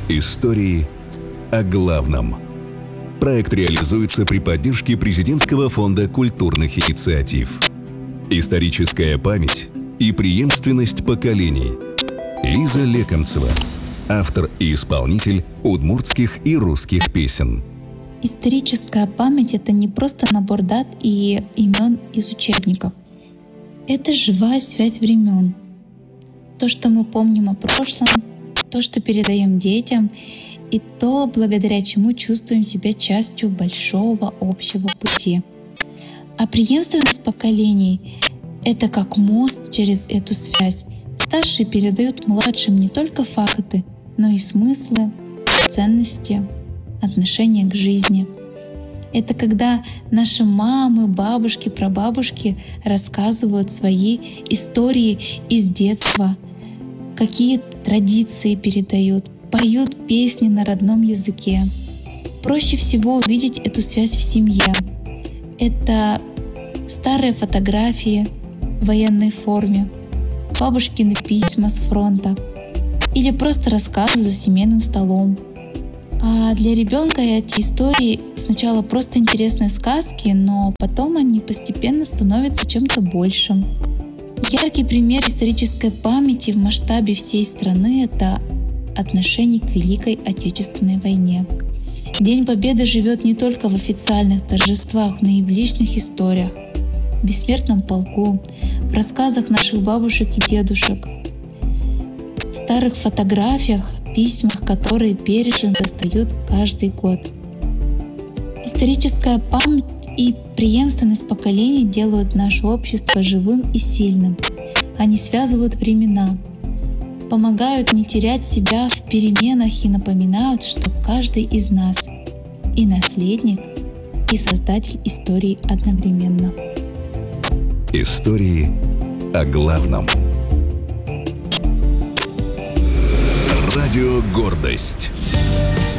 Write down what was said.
Истории о главном. Проект реализуется при поддержке Президентского фонда культурных инициатив. Историческая память и преемственность поколений. Лиза Лекомцева, автор и исполнитель удмуртских и русских песен. Историческая память — это не просто набор дат и имен из учебников. Это живая связь времен. То, что мы помним о прошлом, то, что передаем детям, и то, благодаря чему чувствуем себя частью большого общего пути. А преемственность поколений — это как мост через эту связь. Старшие передают младшим не только факты, но и смыслы, ценности, отношения к жизни. Это когда наши мамы, бабушки, прабабушки рассказывают свои истории из детства, какие традиции передают, поют песни на родном языке. Проще всего увидеть эту связь в семье. Это старые фотографии в военной форме, бабушкины письма с фронта или просто рассказы за семейным столом. А для ребенка эти истории сначала просто интересные сказки, но потом они постепенно становятся чем-то большим. Яркий пример исторической памяти в масштабе всей страны — это отношение к Великой Отечественной войне. День Победы живет не только в официальных торжествах, но и в личных историях, в бессмертном полку, в рассказах наших бабушек и дедушек, в старых фотографиях, письмах, которые бережно достают каждый год. Историческая память и преемственность поколений делают наше общество живым и сильным. Они связывают времена, помогают не терять себя в переменах и напоминают, что каждый из нас и наследник, и создатель истории одновременно. Истории о главном. Радио «Гордость».